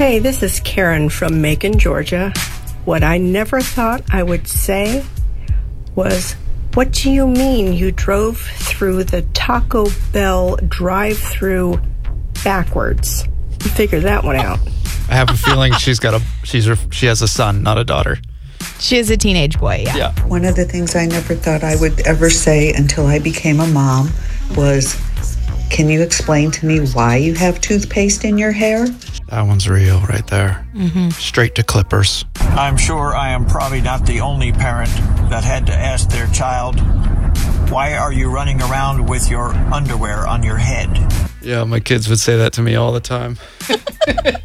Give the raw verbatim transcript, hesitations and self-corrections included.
Hey, this is Karen from Macon, Georgia. What I never thought I would say was, what do you mean you drove through the Taco Bell drive-thru backwards? You figure that one out. I have a feeling she's got a she's she has a son, not a daughter. She is a teenage boy, yeah. Yeah. One of the things I never thought I would ever say until I became a mom was, can you explain to me why you have toothpaste in your hair? That one's real right there. Mm-hmm. Straight to clippers. I'm sure I am probably not the only parent that had to ask their child, why are you running around with your underwear on your head? Yeah, my kids would say that to me all the time.